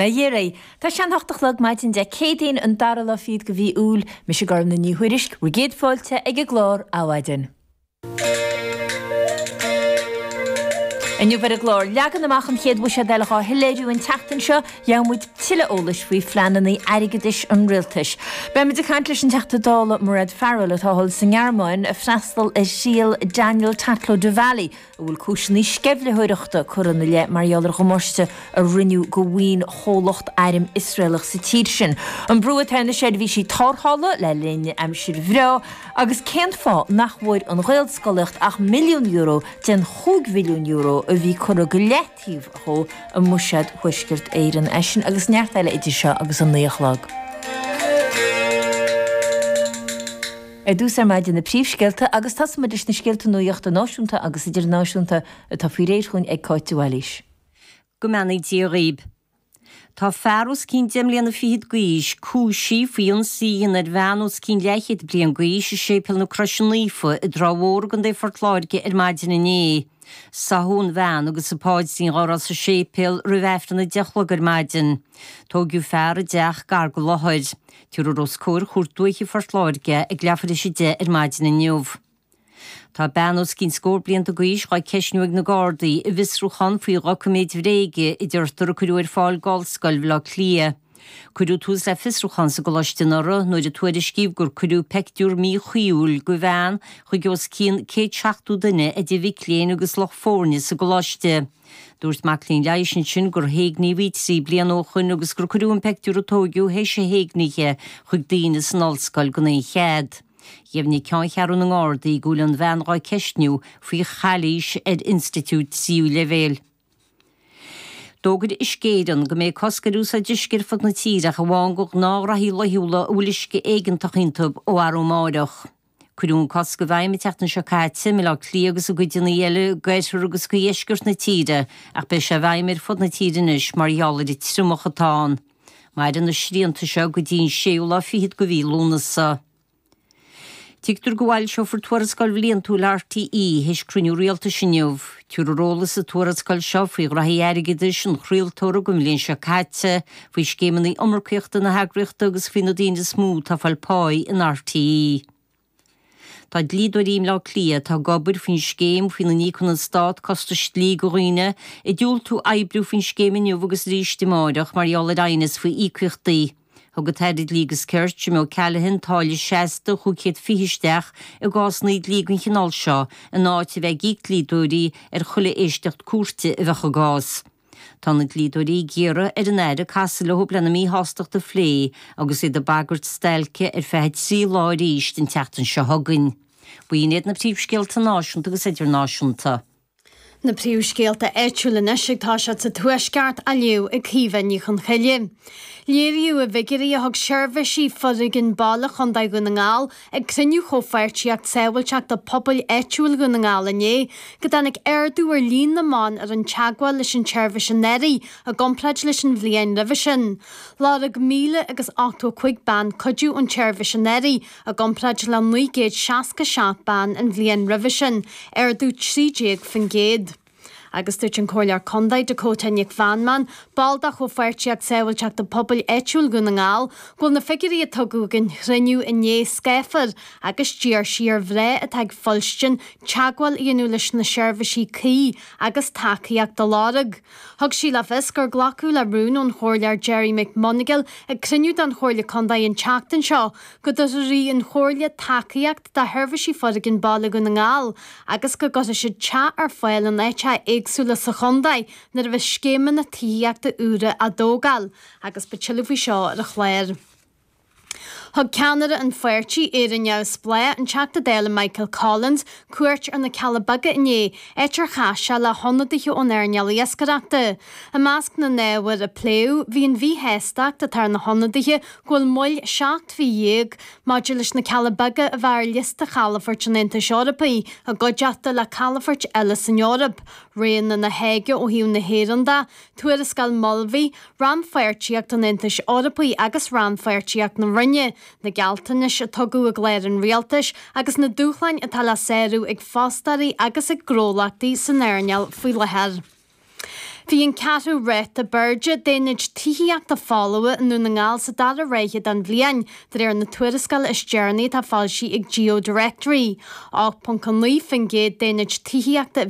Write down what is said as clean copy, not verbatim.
Ala dhéiré, Tá sean hochtach maidin de cédaon an dara le fiad go bhí úl me se gar na níhuiirisk ru géad fáilte ag glór áhaidin. Aniu ver a glór, legan amach an chéad bhuiise deilechá hiléirú an teachtain seo jamuid tiile ólas faoi fleananaí aigeis an rialtais. Be me de cantlis an teachta dála Murad Farrell atá hol san Gearmáin a freistal a síl Daniel Tatlo de Valley a bhfuil cúisinaí scebhle thuireachta churan na le marhealar gomorste a rinneú go bhhain chólacht airim Israelach sa tír sin. An brua tena sé bhí sí tárthála le linne am siir bhrá agus céint fá nachmhaid an ghailscoileacht €8 milliún den €5 milliún a bhí chur go letíh cho a muisiad huiscirt éireann eisin agus neartile idir seo agus an nuochlag. Dús maidin na príomhscéalta agus tasmaidir na scéalta nuochta náisiúnta agus idir náisiúnta tá faoi réir chuin ag cáitiúáilís. Go meanaí díoríb. Tá fearús cín deimlíanana fiad gaois, cúsí faoin síon ar bheanús cín leichiad blian gaois sépil na croisiúnífa i dráhór gan é fortláirge ar maidin iné. Sahún bhean agus sa páid sín gára sa sépil ruheftan na deachlagar maidin. Tógiú fear a deach gar go láthid. Tiúr roscóir chuirtúiche fortláirge ag leafar is de ar maidin in neomh. Tá benús cín scór blianta gaois gá ceisniúig na Gardaí i bhisrúchan faoi rocaméid réige i dúirtar chuú ar fáil gáilscoil bhla clia. Cuiú tús le fisrúchan sa goláistinara nuair a tuair scíb gur cuiú pectúr mí chuúil go bhean chu gos cín cé seachtú duine a d bhicléin agus loch fórne sa goláiste. Dúirt maclín leisin sin gur héagní vítrí blian óchain agus gur cuiún pectúr a tógiú hééis sé héagniche chuig daine san allscoil go é chead. Jefni cean chearú na Gardaí gúil an bheanrá ceistniú faoi chalís ed Institute Siú levéil. Dógad is céan go mé coscarús a discirfad na tíreach a bháin go náraí lehiúla ulisce éigentachintub ó arómáireach. Cuún cos go bhaim teachtan seo caite mé le clí agus a goidirna eile gaiithú agus go dhéisgurt na tíre ach be se bhaimir fod na tíirenis mar heallar i trúmachchatáin. Mair an na sríanta seo go dtíon séúla fiad go bhí lúnasa. Tígtar gohhail seo for tuarascail bhlíon túil RTE heis cruniú rialta sinneomh. Tiúr rólas a tuarascail seo faoi rathí airigidis an chríaltóra go mlíonn seo caite faoi scémannaí omrcaíochta na heagraíochta agus fina daoine smú tá fáil páid in RTE. Tá lídóiríim le clia tá gobar fin scéim fin na ní chun an stát costa slí go roiine i dúil tú ebrú fin scéiminiuh agus rístimáireach mar eola daines faoi ícuchtaí. Thugad teirid lígus ceirt sem mé cealahin táile 60 chuchéad fihisteach i gás naid lígann chinál seo a náte bheith gíic lídóirí ar chula éisteacht cuairte i bhecha gás. Tá na lídóirí géire ar an éire casa le hobla na mí hásteach de phlé agus é de bagart stelce ar feheid 3 láir íst in teachtan seo thugann. Buoinéad na príomhscéalta náisiúnta agus idir náisiúnta. Na príomhscéalta éitiúla neisitá se sa tuaisceart a liú ag cíhanní chun cheile. Léirú a bhigurí a thug seirbhísí forigin balla chun daid go na ngáil ag cruniú chomhairtíocht saoilteach do pobl éitiúil go na ngáil inné, go danig airdú ar líon na mán ar an teagháil leis an seirbhís an neirí a gomplaid leis an bhliain ribh sin. Lára 1000 agus 85 ban codú an seirbhís an neirí a gomplaid le 967 ban an bhliain ribh sin, airdú 3 fan géad. Agus dúirt an cóilear condaid de cótainnic fanman, baldach ó feirteach saoilteach do pobl éitiúil go na ngáil, ghfuil na figurí a tugadgan hriniú inné scéfar agus díar siar bhré a teag folstin teagháil íonú leis na seirbhísí cí agus tacaíach do lárag. Thug sí le fis gur ghlacú le rún ón chóirlear Jerry McMonigal ag cruniú don chóirle condaid an teachtain seo, go do rí an chóirle tacaíocht de thuirbhísí forigin balla go na ngáil, agus go gosa si te ar fáil an éite agsúla sa chondaid nar bheith scéman na tííachta úra a dógal agus betilihí seo ar a chléir. Thug Canada an fuirtí ar an neamh splé an teachta déile Michael Collins cuairt ar na Calabaga inné éitir chaise le honnaithe ón air neala iascareachta. A measc na néhar a pléú híon bhí héisteach a tar na honnaithe ghfuil muil 7 bhíag maidir leis na Calabaga a bhar lista chalafort an Intas Eorpaí a godeachta le calafort eile san Eorp. Réan na héige ó hiún na héiranda, tuair a scal molbhí, ran fuirtíocht an Intas Eorpaí agus ran fuirtíocht na rinne. Na gealtanis a tugu a gléir an rialtais agus na dúchlein a tal a séú ag fástarí agus ag grólaachtaí san airneal faoi lethir. Bhí an catú réit a Burge déanaid tííachta fálaha nó na ngáil sa dal a réiche an bblian dar ar na tuairiscail is dearnaí tá fáilsí ag Geodirectory. 8.9 fan géad déanaid tííachta